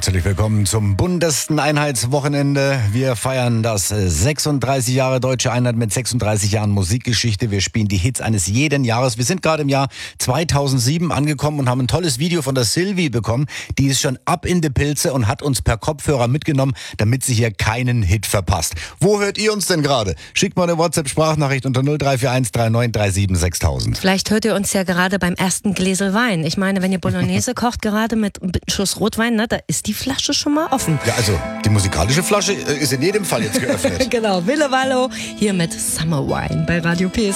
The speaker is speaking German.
Herzlich willkommen zum buntesten Einheitswochenende. Wir feiern das 36 Jahre Deutsche Einheit mit 36 Jahren Musikgeschichte. Wir spielen die Hits eines jeden Jahres. Wir sind gerade im Jahr 2007 angekommen und haben ein tolles Video von der Sylvie bekommen. Die ist schon ab in die Pilze und hat uns per Kopfhörer mitgenommen, damit sie hier keinen Hit verpasst. Wo hört ihr uns denn gerade? Schickt mal eine WhatsApp-Sprachnachricht unter 0341 3937 6000. Vielleicht hört ihr uns ja gerade beim ersten Gläsel Wein. Ich meine, wenn ihr Bolognese kocht, gerade mit einem Schuss Rotwein, ne, da ist die Flasche schon mal offen. Ja, also die musikalische Flasche ist in jedem Fall jetzt geöffnet. Genau, Wille Wallo hier mit Summer Wine bei Radio PSR.